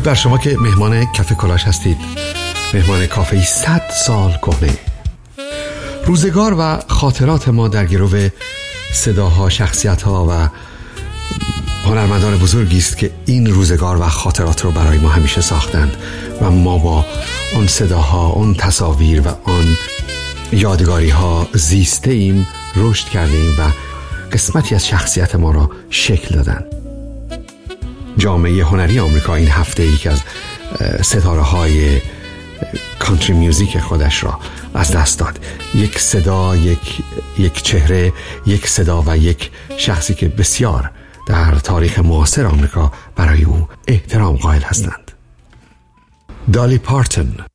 درود بر شما که مهمان کافه کلاش هستید، مهمان کافه 100 سال کهنه. روزگار و خاطرات ما در گرو صداها، شخصیت‌ها و هنرمندان بزرگی است که این روزگار و خاطرات رو برای ما همیشه ساختند و ما با آن صداها، آن تصاویر و آن یادگاری‌ها زیسته ایم، رشد کرده ایم و قسمتی از شخصیت ما را شکل دادند. جامعه هنری آمریکا این هفته یکی از ستاره‌های کانتری میوزیک خودش را از دست داد. یک صدا، یک چهره، یک صدا و یک شخصی که بسیار در تاریخ معاصر آمریکا برای او احترام قائل هستند. دالی پارتون